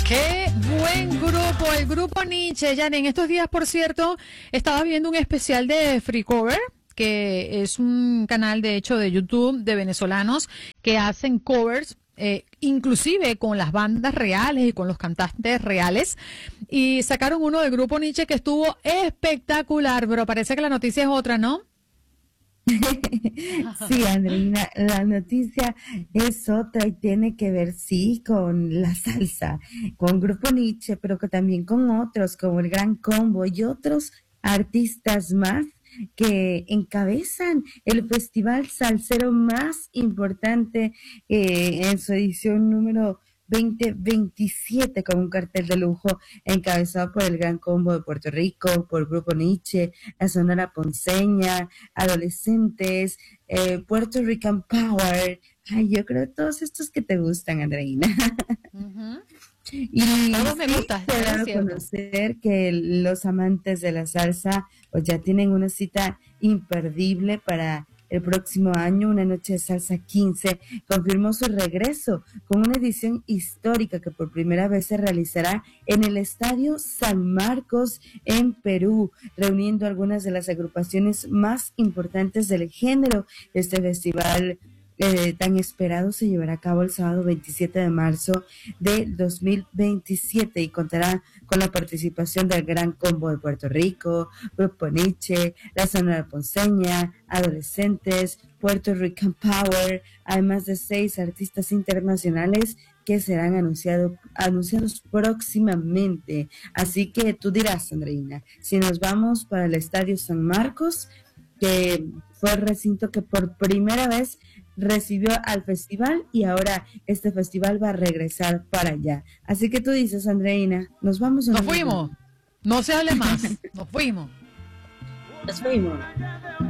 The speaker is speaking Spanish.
Qué buen grupo, el grupo Nietzsche. Ya en estos días, por cierto, estaba viendo un especial de Free Cover, que es un canal de hecho de YouTube de venezolanos que hacen covers, inclusive con las bandas reales y con los cantantes reales, y sacaron uno del grupo Nietzsche que estuvo espectacular, pero parece que la noticia es otra, ¿no? Sí, Andreina, la noticia es otra y tiene que ver, sí, con la salsa, con Grupo Nietzsche, pero que también con otros, como el Gran Combo y otros artistas más que encabezan el festival salsero más importante en su edición número 2027 con un cartel de lujo encabezado por el Gran Combo de Puerto Rico, por Grupo Nietzsche, la Sonora Ponceña, Adolescentes, Puerto Rican Power. Ay, yo creo todos estos que te gustan, Andreina. Ujú. Y Todos me sí, gustan, te he es dado a cierto. conocer que los amantes de la salsa pues ya tienen una cita imperdible para el próximo año. Una noche de salsa 15 confirmó su regreso con una edición histórica que por primera vez se realizará en el Estadio San Marcos en Perú, reuniendo algunas de las agrupaciones más importantes del género. Este festival tan esperado se llevará a cabo el sábado 27 de marzo del 2027 y contará con la participación del Gran Combo de Puerto Rico, Grupo Nietzsche, la Sonora Ponceña, Adolescentes, Puerto Rican Power, además de 6 artistas internacionales que serán anunciados próximamente. Así que tú dirás, Andreina, si nos vamos para el Estadio San Marcos, que fue el recinto que por primera vez recibió al festival y ahora este festival va a regresar para allá. Así que tú dices, Andreina, ¿nos vamos o no Nos nos fuimos. vamos? No se hable más. Nos fuimos. Nos fuimos.